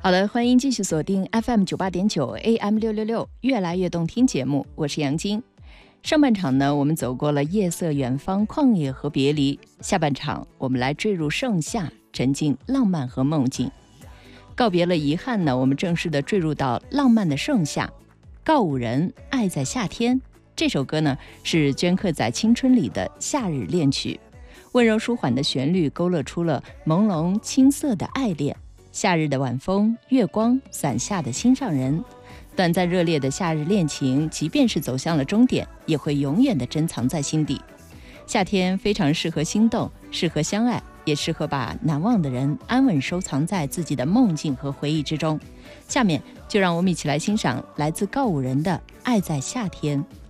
好了，欢迎继续锁定 FM98.9 AM666 越来越动听节目，我是杨晶。上半场呢，我们走过了夜色远方、旷野和别离，下半场我们来坠入盛夏，沉浸浪漫和梦境。告别了遗憾呢，我们正式的坠入到浪漫的盛夏。告五人《爱在夏天》这首歌呢，是镌刻在青春里的夏日恋曲，温柔舒缓的旋律勾勒出了朦胧青涩的爱恋。夏日的晚风、月光伞下的心上人，短暂热烈的夏日恋情，即便是走向了终点，也会永远的珍藏在心底。夏天非常适合心动，适合相爱，也适合把难忘的人安稳收藏在自己的梦境和回忆之中。下面就让我们一起来欣赏来自告五人的《爱在夏天》。